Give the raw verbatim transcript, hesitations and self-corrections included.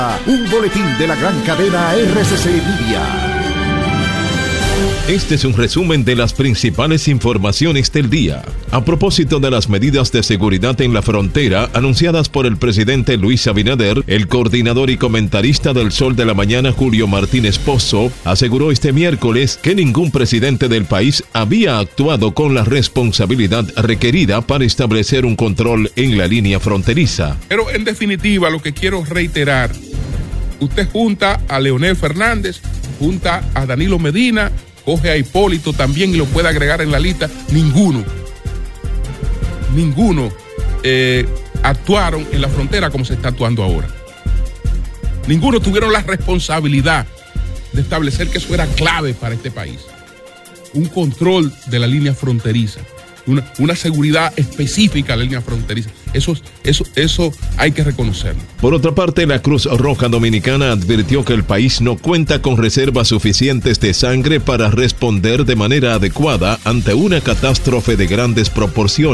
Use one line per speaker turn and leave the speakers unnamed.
Un boletín de la gran cadena R C C Media.
Este es un resumen de las principales informaciones del día. A propósito de las medidas de seguridad en la frontera anunciadas por el presidente Luis Abinader, el coordinador y comentarista del Sol de la Mañana, Julio Martínez Pozo, aseguró este miércoles que ningún presidente del país había actuado con la responsabilidad requerida para establecer un control en la línea fronteriza.
Pero en definitiva, lo que quiero reiterar, usted junta a Leonel Fernández, junta a Danilo Medina, coge a Hipólito también y lo puede agregar en la lista. Ninguno, ninguno eh, actuaron en la frontera como se está actuando ahora. Ninguno tuvieron la responsabilidad de establecer que eso era clave para este país. Un control de la línea fronteriza, una, una seguridad específica de la línea fronteriza. Eso, eso, eso hay que reconocerlo.
Por otra parte, la Cruz Roja Dominicana advirtió que el país no cuenta con reservas suficientes de sangre para responder de manera adecuada ante una catástrofe de grandes proporciones.